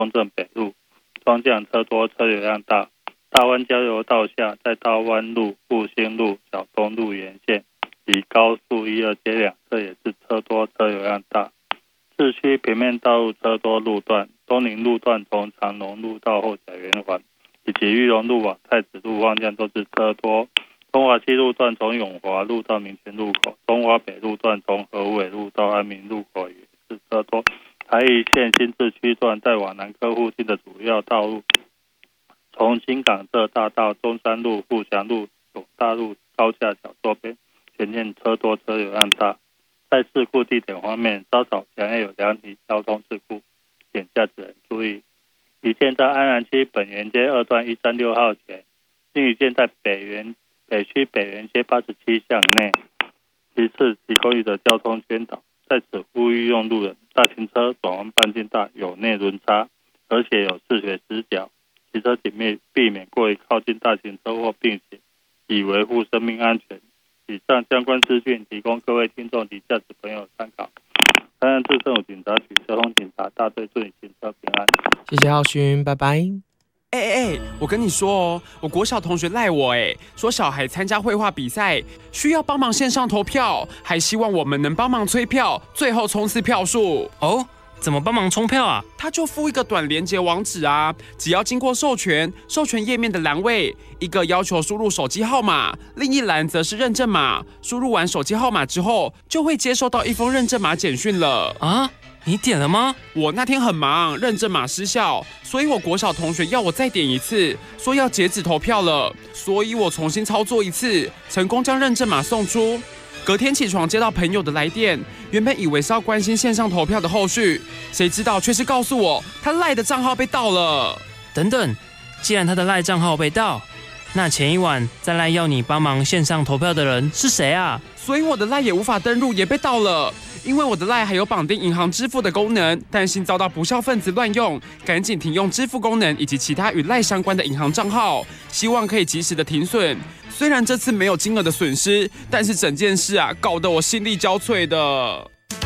中正北路，双向车多车流量大。大湾交流道下，在大湾路、复兴路、小东路沿线以高速1、2街两侧也是车多车流量大。市区平面道路车多路段，东宁路段从长隆路到后甲圆环，以及裕隆路往太子路方向都是车多。中华西路段从永华路到民权路口，中华北路段从和伟路到安民路口也是车多。台一线新市区段在往南科附近的主要道路，从新港浙大道、中山路、富祥路、永大路、高架桥周边全面车多车流量大。在事故地点方面，稍早前也有2起交通事故，点驾驶人注意。一件在安南区本源街2段136号前，另一件在北区北园街87巷内。其次，提供一则交通宣导，在此呼吁用路人，大型车转弯半径大，有内轮差，而且有视觉死角，骑车请避免过于靠近大型车或并且以维护生命安全。以上相关资讯提供各位听众及驾驶朋友参考。台南市政府警察局交通警察大队祝你行车平安。 谢谢浩勋，拜拜。 我跟你说哦，我国小同学赖我说小孩参加绘画比赛需要帮忙线上投票，还希望我们能帮忙催票，最后冲刺票数。 哦，怎么帮忙冲票啊？ 他就附一个短连结网址啊，只要经过授权页面的栏位，一个要求输入手机号码，另一栏则是认证码。输入完手机号码之后，就会接收到一封认证码简讯了。 啊？你点了吗？ 我那天很忙，认证码失效，所以我国小同学要我再点一次，说要截止投票了，所以我重新操作一次，成功将认证码送出。隔天起床接到朋友的来电，原本以为是要关心线上投票的后续，谁知道却是告诉我他赖的账号被盗了。 等等，既然他的赖账号被盗，那前一晚在赖要你帮忙线上投票的人是谁啊？ 所以我的赖也无法登入，也被盗了。因为我的赖还有绑定银行支付的功能，担心遭到不肖分子乱用，赶紧停用支付功能以及其他与赖相关的银行账号，希望可以及时的停损。虽然这次没有金额的损失，但是整件事搞得我心力交瘁的。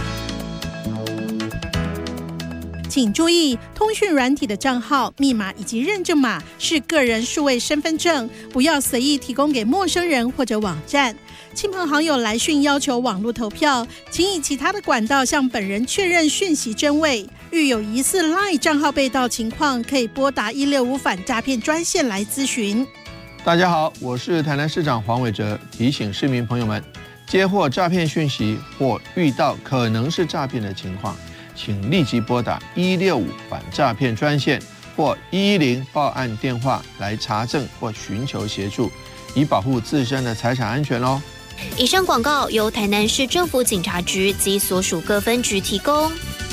请注意，通讯软体的账号、密码以及认证码是个人数位身份证，不要随意提供给陌生人或者网站。亲朋好友来讯要求网络投票，请以其他的管道向本人确认讯息真伪。遇有疑似 LINE 账号被盗情况，可以拨打165反诈骗专线来咨询。 大家好，我是台南市长黄伟哲，提醒市民朋友们，接获诈骗讯息或遇到可能是诈骗的情况，请立即拨打165反诈骗专线或110报案电话来查证或寻求协助，以保护自身的财产安全哦。 以上广告由台南市政府警察局及所属各分局提供。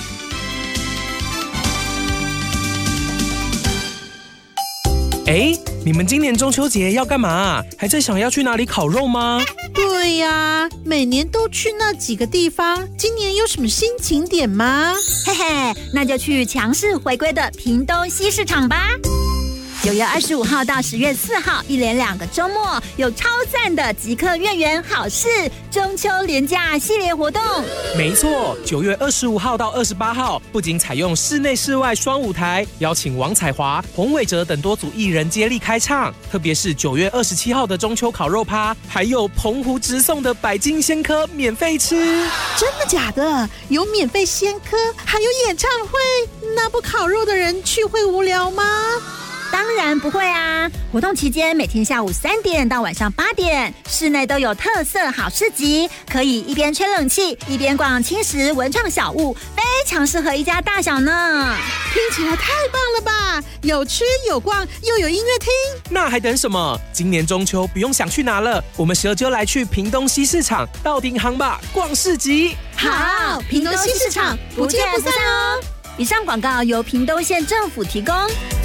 你们今年中秋节要干嘛？还在想要去哪里烤肉吗？ 对呀，每年都去那几个地方，今年有什么新景点吗？ 嘿嘿，那就去强势回归的屏东西市场吧。9月25号到10月4号，一连2个周末，有超赞的即刻月圆好事中秋连假系列活动。 没错，9月25号到28号，不仅采用室内室外双舞台，邀请王彩华、洪伟哲等多组艺人接力开唱。特别是9月27号的中秋烤肉趴，还有澎湖直送的百金鲜科免费吃。 真的假的？有免费鲜科，还有演唱会，那不烤肉的人去会无聊吗？ 当然不会啊！活动期间每天下午3点到晚上8点，室内都有特色好市集，可以一边吹冷气一边逛轻食文创小物，非常适合一家大小呢。 听起来太棒了吧！有吃有逛又有音乐厅， 那还等什么？今年中秋不用想去哪了，我们就来去屏东西市场到顶行吧，逛市集。 好，屏东西市场不见不散哦！以上广告由屏东县政府提供。